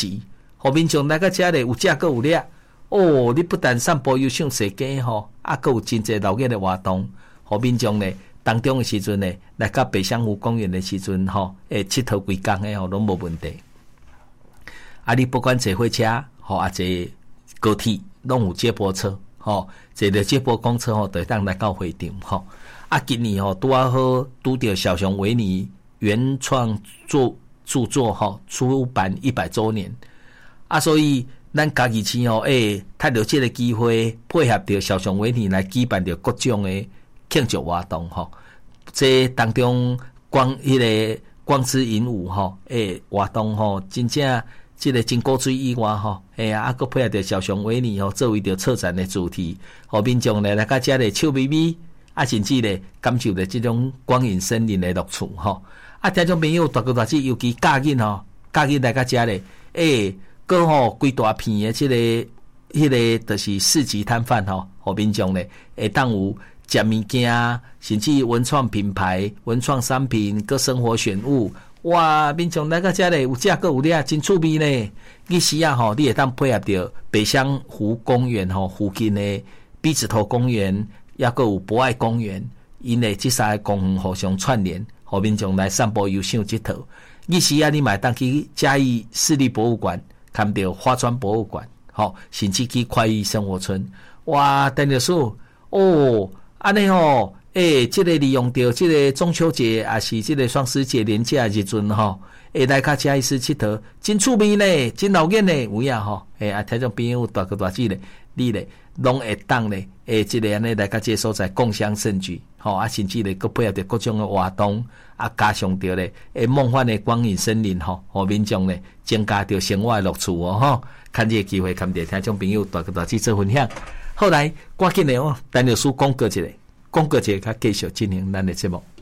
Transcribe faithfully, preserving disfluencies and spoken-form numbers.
集，互民众来到遮咧有食阁有掠。哦，你不但散步又赏踅街吼，啊，阁有真侪闹热的活动，互民众咧当中的时阵咧，来到北香湖公园的时阵吼，诶，佚佗规工诶吼，拢无问题。啊，你不管坐火车吼，啊坐高铁，拢有接驳车吼，坐着接驳公车吼，就当来到会场吼。啊，今年吼拄啊好拄着小熊维尼原创作著作吼出版一百周年，啊，所以。咱家己市吼，诶，趁着即个机会，配合着小熊维尼来举办着各种诶庆祝活动吼。这当中光迄个光之影舞吼，诶活动吼，真正即个真古锥以外吼，诶啊，佮配合着小熊维尼吼，作为着策展的主题，互民众咧来甲遮咧笑眯眯，啊，甚至咧感受着即种光影森林的乐趣吼。啊，听众朋友大哥大姐，尤其教囡吼，教囡来甲遮咧，诶。个吼规大片的即、这个、迄、那个，就是市集摊贩吼，互民众咧会当有食物件，甚至文创品牌、文创商品、个生活选物，哇！民众来到遮咧有食个有掠，真趣味呢。伊时啊吼，你会当配合着北香湖公园吼附近的壁子头公园，抑个有博爱公园，因为即三个公园互相串联，互民众来散步游赏佚佗。伊时啊，你嘛当去嘉义市立博物馆。看到花砖博物馆，吼，甚至去快意生活村，哇，陈律师，哦，安尼吼，诶、欸，即、这个利用到即个中秋节，也是即个双十节连假日阵吼，会来较嘉义市佚佗，真趣味呢，真闹热呢，有影吼，诶、欸，啊，听众朋友大哥大姐咧，你咧，拢会当咧，诶，即、这个安尼来较这所在共襄盛举，吼，啊，甚至咧，佮配合着各种的活动。啊，加上着咧，诶，梦幻的光影森林吼，互民众咧增加着生活的乐趣哦吼。看这个机会，看着听众朋友大个大去做分享。后来，赶紧的哦，陈律师广告一下，广告一下，较继续进行咱的节目。